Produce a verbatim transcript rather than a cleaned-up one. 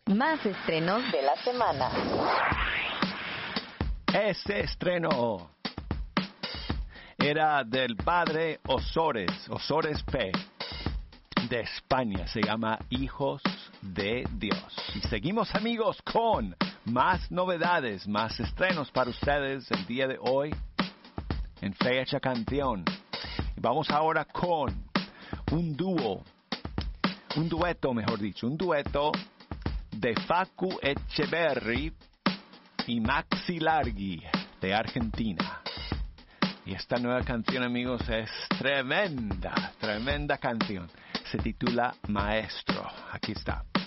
Más estrenos de la semana. Este estreno era del padre Ozores, Ozores P, de España. Se llama Hijos de Dios. Y seguimos, amigos, con más novedades, más estrenos para ustedes el día de hoy en Fecha Canción. Y vamos ahora con un dúo, un dueto, mejor dicho, un dueto de Facu Echeverry y Maxi Largi de Argentina. Y esta nueva canción, amigos, es tremenda, tremenda canción. Se titula Maestro. Aquí está.